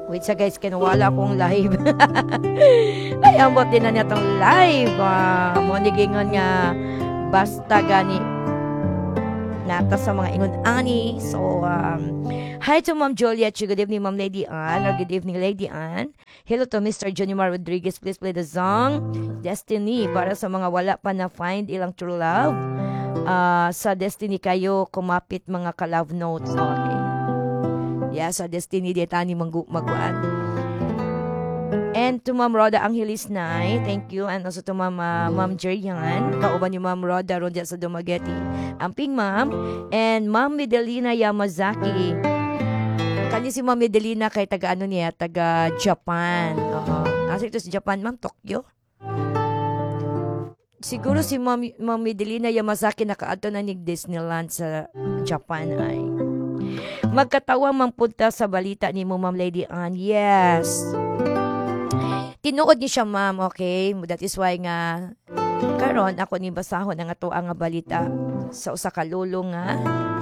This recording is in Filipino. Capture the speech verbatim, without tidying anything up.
Wait sa guys, kinawala akong live. Ay, ambot din na niya tong live. Uh, Monigingon nga, basta gani. Nata sa mga ingon ani. So, um, hi to Ma'am Juliet. Good evening, Ma'am Lady Ann. Or good evening, Lady Ann. Hello to Mister Jonimar Rodriguez. Please play the song Destiny para sa mga wala pa na find ilang true love. Uh, sa Destiny kayo kumapit mga ka-love notes. Okay. Yeah, sa Destiny di tani magwaan. And to Ma'am Roda Angelis Nay, thank you. And also to Ma'am uh, Ma'am Jerian, kauban ni Ma'am Roda Rondia sa Dumaguete. Amping Ma'am. And Ma'am Medelina Yamazaki. Kani si Ma'am Medelina kay taga ano niya, taga Japan. Oo. Asa ito sa Japan, Ma'am? Tokyo? Siguro si Ma'am, Ma'am Medelina Yamazaki nakaadto na ni Disneyland sa Japan ay. Magkatawa mang punta sa balita ni mo, Ma'am Lady Ann. Yes. Tinuod ni siya, Ma'am, okay? That is why nga karon ako ni basahon ang ato ang balita sa usa ka lolo nga